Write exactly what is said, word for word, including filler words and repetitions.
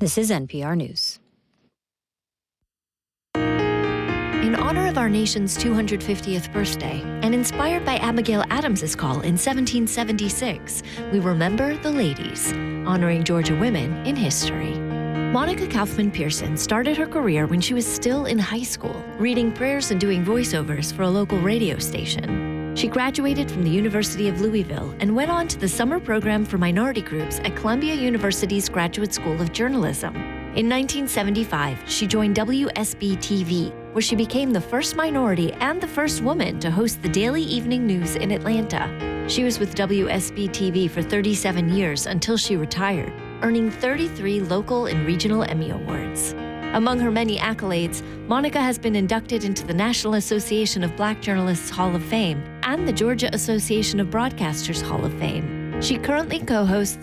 This is N P R News. In honor of our nation's two hundred fiftieth birthday, and inspired by Abigail Adams's call in seventeen seventy-six, we remember the ladies, honoring Georgia women in history. Monica Kaufman Pearson started her career when she was still in high school, reading prayers and doing voiceovers for a local radio station. She graduated from the University of Louisville and went on to the summer program for minority groups at Columbia University's Graduate School of Journalism. In nineteen seventy-five, she joined W S B T V, where she became the first minority and the first woman to host the daily evening news in Atlanta. She was with W S B T V for thirty-seven years until she retired, earning thirty-three local and regional Emmy Awards. Among her many accolades, Monica has been inducted into the National Association of Black Journalists Hall of Fame and the Georgia Association of Broadcasters Hall of Fame. She currently co-hosts